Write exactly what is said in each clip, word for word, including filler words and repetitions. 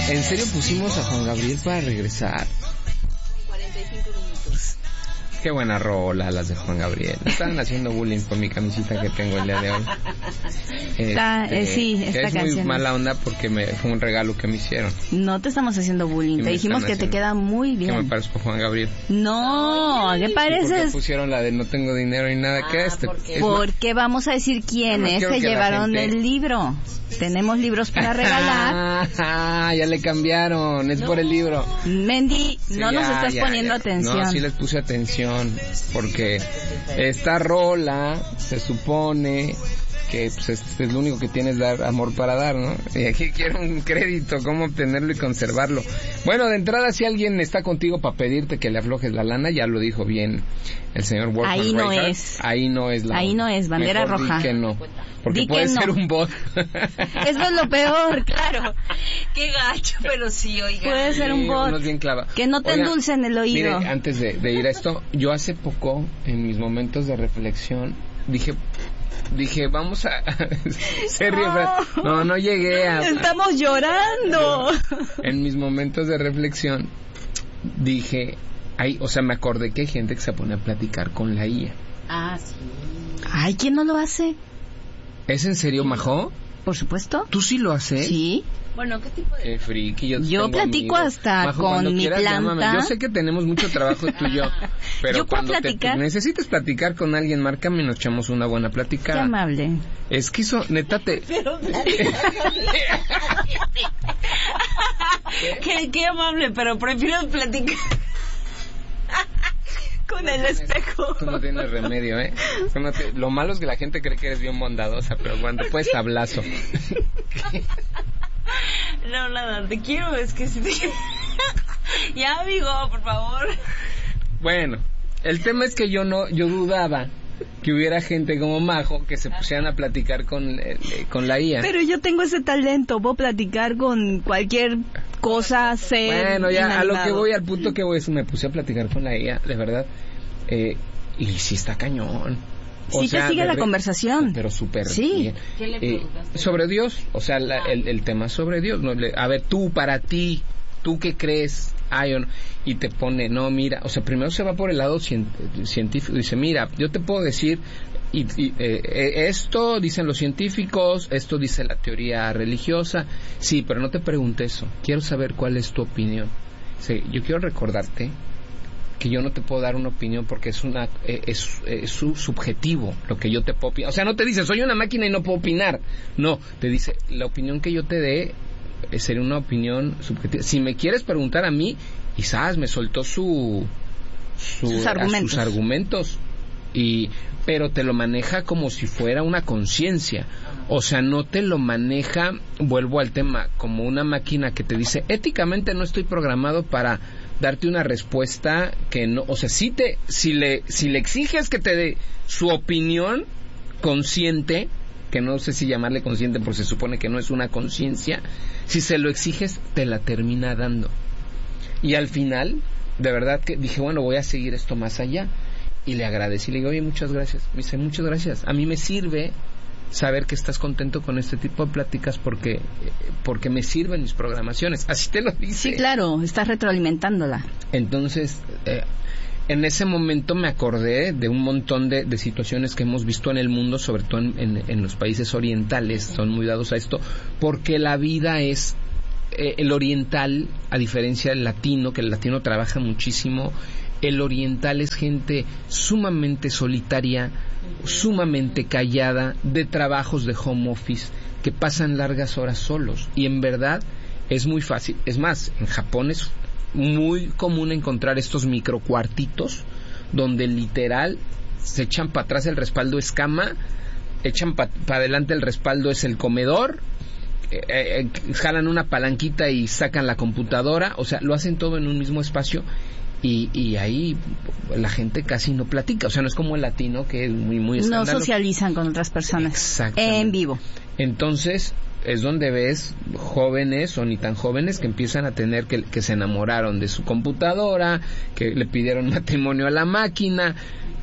¿En serio pusimos a Juan Gabriel para regresar? cuarenta y cinco minutos. Qué buena rola las de Juan Gabriel. Estaban haciendo bullying con mi camisita que tengo el día de hoy. Está, Este, eh, sí, esta es canción muy mala onda porque me, fue un regalo que me hicieron. No te estamos haciendo bullying, Y te me dijimos están que te haciendo- queda muy Que me bien. parezco a Juan Gabriel. No, ¿qué ¿Por qué pareces? pusieron la de no tengo dinero ni nada? ¿Qué es? porque- Es ma- Porque vamos a decir quiénes quiero se que la llevaron gente- el libro. Tenemos libros para regalar. Ah, ya le cambiaron, es por el libro. Mendy, Sí, no nos ya, estás ya, poniendo ya. atención. No, sí les puse atención, porque esta rola se supone que pues, es, es lo único que tienes dar amor para dar, ¿no? Y aquí quiero un crédito, cómo obtenerlo y conservarlo. Bueno, de entrada, si alguien está contigo para pedirte que le aflojes la lana, ya lo dijo bien el señor Wolfgang Ahí no Reichardt. es. Ahí no es la Ahí no es, bandera Mejor di roja. que no, porque Di que puede no. ser un bot. Eso es lo peor, claro. Qué gacho, pero sí, oiga. Puede ser un Sí, bot. unos bien clavados. Que no te Oigan, endulcen el oído. Mire, antes de, de ir a esto, yo hace poco, en mis momentos de reflexión, dije, dije, vamos a... se ríe, Fran. No, no llegué a... Estamos llorando. En mis momentos de reflexión, dije, ay, o sea, me acordé que hay gente que se pone a platicar con la I A. Ah, sí. Ay, ¿quién no lo hace? ¿Es en serio, Majo? Por supuesto. ¿Tú sí lo haces? Sí. Bueno, ¿qué tipo de...? Qué friki, yo, Yo tengo platico amigos. hasta Majo, con cuando mi quieras, planta. llámame. Yo sé que tenemos mucho trabajo tú y yo, pero Yo puedo cuando te platicar. necesites platicar con alguien, márcame y nos echamos una buena Qué platicada. amable. Es que eso, neta, te... qué, qué amable, pero prefiero platicar con el espejo. Tú no tienes remedio, ¿eh? Tú no te- Lo malo es que la gente cree que eres bien bondadosa, pero cuando puedes tablazo. No, nada, te quiero, es que sí te... Ya, amigo, por favor. Bueno, el tema es que yo no, yo dudaba que hubiera gente como Majo que se pusieran a platicar con, eh, con la I A. Pero yo tengo ese talento, puedo platicar con cualquier cosa, ser Bueno, ya a lo inanimado. que voy, al punto que voy, es me puse a platicar con la I A, de verdad. Eh, y sí está cañón. Sí te sigue de la re- conversación. Pero súper Sí. bien. ¿Qué le Eh, preguntaste? sobre Dios, o sea, la- el, el tema sobre Dios. ¿No? Le- A ver, tú, para ti, ¿tú qué crees? Ay, o no. Y te pone, no, mira, o sea, primero se va por el lado cien- científico. Dice, mira, yo te puedo decir, y, y, eh, eh, esto dicen los científicos, esto dice la teoría religiosa. Sí, pero no te pregunte eso. Quiero saber cuál es tu opinión. Sí, yo quiero recordarte que yo no te puedo dar una opinión porque es una eh, es, es su subjetivo lo que yo te puedo opinar. O sea, no te dice soy una máquina y no puedo opinar. No, te dice la opinión que yo te dé eh, sería una opinión subjetiva. Si me quieres preguntar a mí, quizás me soltó su, su Sus a argumentos. sus argumentos y pero te lo maneja como si fuera una conciencia. O sea, no te lo maneja, vuelvo al tema, como una máquina que te dice, éticamente no estoy programado para darte una respuesta que no, o sea, si te, si le, si le exiges que te dé su opinión consciente, que no sé si llamarle consciente porque se supone que no es una conciencia, si se lo exiges, te la termina dando. Y al final, de verdad que dije, bueno, voy a seguir esto más allá. Y le agradecí, le digo, oye, muchas gracias. Me dice, muchas gracias. A mí me sirve saber que estás contento con este tipo de pláticas porque eh, porque me sirven mis programaciones. Así te lo dice. Sí, claro, estás retroalimentándola. Entonces, eh, en ese momento me acordé de un montón de, de situaciones que hemos visto en el mundo, sobre todo en, en, en los países orientales, son muy dados a esto, porque la vida es... Eh, el oriental, a diferencia del latino, que el latino trabaja muchísimo, el oriental es gente sumamente solitaria, sumamente callada, de trabajos de home office, que pasan largas horas solos. Y en verdad es muy fácil. Es más, en Japón es muy común encontrar estos microcuartitos donde literal se echan para atrás el respaldo es cama, echan para pa adelante el respaldo es el comedor, eh, eh, jalan una palanquita y sacan la computadora, o sea, lo hacen todo en un mismo espacio. Y, y ahí la gente casi no platica, o sea, no es como el latino que es muy muy No escandaloso. socializan con otras personas. Exactamente. En vivo. Entonces es donde ves jóvenes o ni tan jóvenes que empiezan a tener que, que se enamoraron de su computadora, que le pidieron matrimonio a la máquina.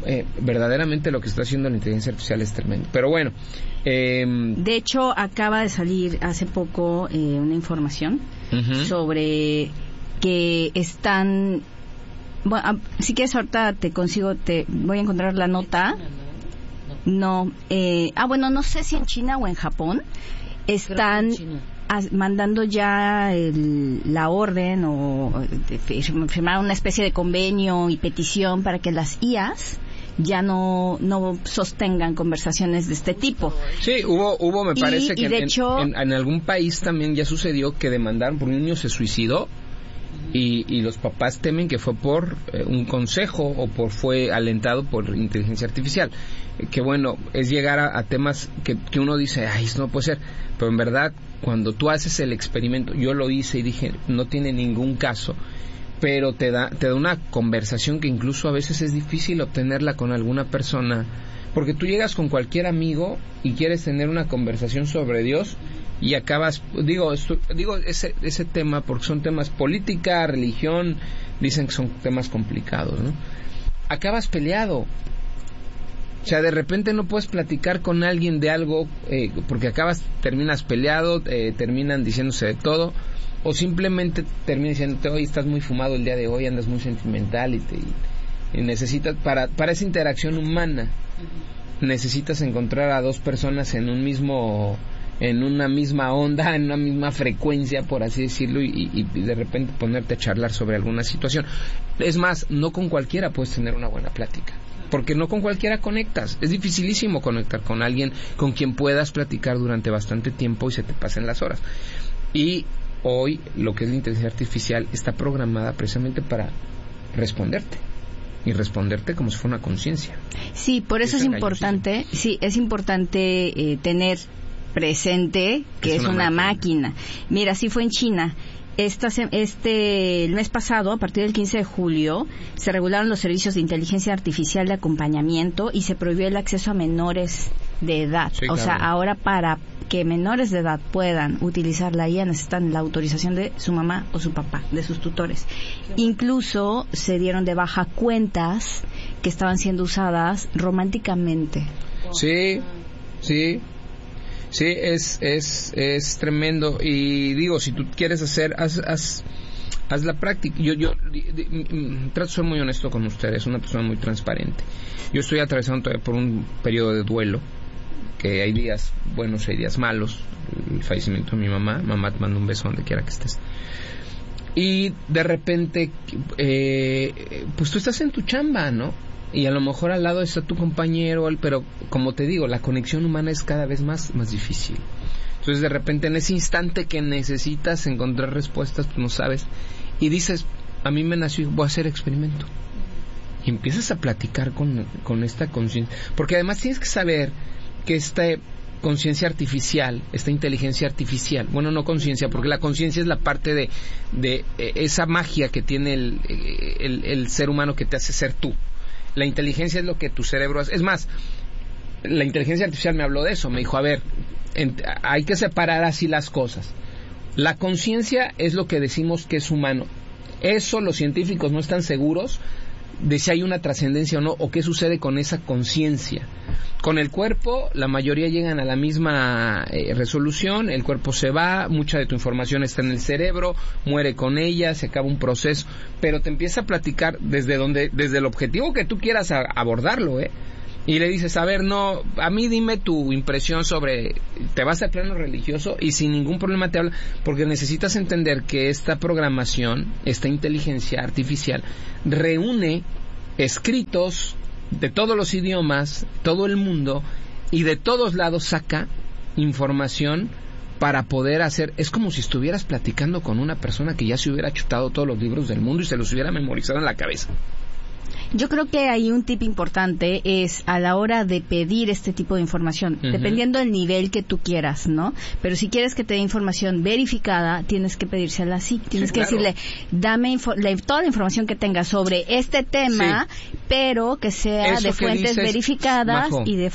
eh, verdaderamente lo que está haciendo la inteligencia artificial es tremendo. Pero bueno. Eh, de hecho, acaba de salir hace poco eh, una información uh-huh. sobre que están... Bueno, si quieres ahorita te consigo, te voy a encontrar la nota. No, eh, ah bueno, no sé si en China o en Japón están as, mandando ya el, la orden o firmar una especie de convenio y petición para que las I As ya no no sostengan conversaciones de este tipo. Sí, hubo, hubo me parece y, que y de en, hecho, en, en algún país también ya sucedió que demandaron por un niño se suicidó y, y los papás temen que fue por eh, un consejo o por fue alentado por inteligencia artificial. Eh, que bueno, es llegar a, a temas que, que uno dice, ay, eso no puede ser, pero en verdad cuando tú haces el experimento, yo lo hice y dije, no tiene ningún caso, pero te da te da una conversación que incluso a veces es difícil obtenerla con alguna persona, porque tú llegas con cualquier amigo y quieres tener una conversación sobre Dios y acabas, digo esto, digo ese ese tema porque son temas política, religión, dicen que son temas complicados, ¿no? Acabas peleado. O sea, de repente no puedes platicar con alguien de algo eh, porque acabas, terminas peleado, eh, terminan diciéndose de todo. O simplemente termina diciéndote, oye, estás muy fumado el día de hoy, andas muy sentimental y, te, y necesitas, para, para esa interacción humana, uh-huh. necesitas encontrar a dos personas en un mismo, en una misma onda, en una misma frecuencia, por así decirlo, y, y, y de repente ponerte a charlar sobre alguna situación. Es más, no con cualquiera puedes tener una buena plática, porque no con cualquiera conectas. Es dificilísimo conectar con alguien con quien puedas platicar durante bastante tiempo y se te pasen las horas. Y hoy lo que es la inteligencia artificial está programada precisamente para responderte y responderte como si fuera una conciencia. Sí, por eso es importante, sí, es importante eh, tener presente que es, es una, una máquina. máquina. Mira, así fue en China. Esta, este el mes pasado, a partir del quince de julio, se regularon los servicios de inteligencia artificial de acompañamiento y se prohibió el acceso a menores de edad. Sí, o claro. sea, ahora para que menores de edad puedan utilizar la I A necesitan la autorización de su mamá o su papá, de sus tutores. Incluso se dieron de baja cuentas que estaban siendo usadas románticamente. Sí, sí. Sí, es, es, es tremendo. Y digo, si tú quieres hacer, haz, haz, haz la práctica. Yo, yo di, di, trato de ser muy honesto con ustedes, una persona muy transparente. Yo estoy atravesando todavía por un periodo de duelo, que hay días buenos, hay días malos. El fallecimiento de mi mamá, mamá te mando un beso donde quiera que estés. Y de repente, eh, pues tú estás en tu chamba, ¿no? Y a lo mejor al lado está tu compañero, pero como te digo, la conexión humana es cada vez más, más difícil. Entonces de repente en ese instante que necesitas encontrar respuestas, tú no sabes, y dices, a mí me nació, voy a hacer experimento. Y empiezas a platicar con, con esta conciencia, porque además tienes que saber que esta conciencia artificial, esta inteligencia artificial, bueno, no conciencia, porque la conciencia es la parte de, de eh, esa magia que tiene el, el, el ser humano que te hace ser tú. La inteligencia es lo que tu cerebro hace. Es más, la inteligencia artificial me habló de eso. Me dijo, a ver, en, hay que separar así las cosas. La conciencia es lo que decimos que es humano. Eso los científicos no están seguros de si hay una trascendencia o no, o qué sucede con esa conciencia. Con el cuerpo, la mayoría llegan a la misma eh, resolución, el cuerpo se va, mucha de tu información está en el cerebro, muere con ella, se acaba un proceso, pero te empieza a platicar desde donde, desde el objetivo que tú quieras a, abordarlo, ¿eh? Y le dices, a ver, no, a mí dime tu impresión sobre, te vas al plano religioso y sin ningún problema te habla, porque necesitas entender que esta programación, esta inteligencia artificial, reúne escritos de todos los idiomas, todo el mundo, y de todos lados saca información para poder hacer, es como si estuvieras platicando con una persona que ya se hubiera chutado todos los libros del mundo y se los hubiera memorizado en la cabeza. Yo creo que hay un tip importante es a la hora de pedir este tipo de información, uh-huh. dependiendo del nivel que tú quieras, ¿no? Pero si quieres que te dé información verificada, tienes que pedírsela así. Tienes sí, que claro. decirle, dame info- la, toda la información que tengas sobre este tema, sí. pero que sea Eso de fuentes dices, verificadas Majo, y de